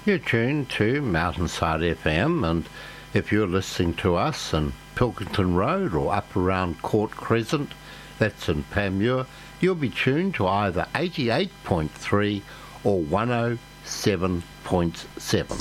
You're tuned to Mountainside FM, and if you're listening to us in Pilkington Road or up around Court Crescent, that's in Panmure, you'll be tuned to either 88.3 or 107.7.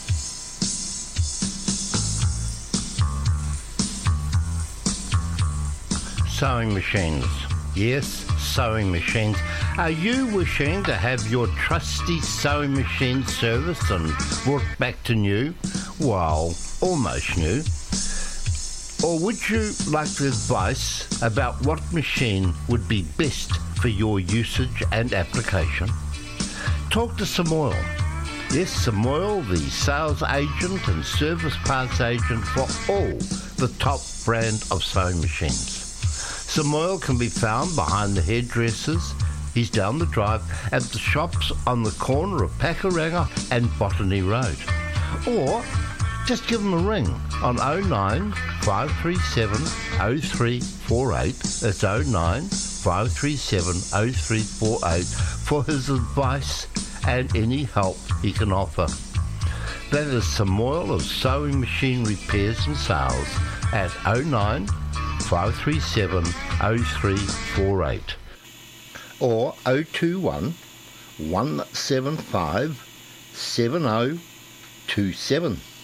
Sewing machines. Yes, sewing machines. Are you wishing to have your trusty sewing machine serviced and brought back to new? Well, almost new. Or would you like advice about what machine would be best for your usage and application? Talk to Samoil. Yes, Samoil, the sales agent and service parts agent for all the top brand of sewing machines. Samoil can be found behind the hairdressers. He's down the drive at the shops on the corner of Pakuranga and Botany Road. Or just give him a ring on 09 537 0348. That's 09 537 0348 for his advice and any help he can offer. That is Samoil of Sewing Machine Repairs and Sales at 09 537 0348 or 021 175 7027.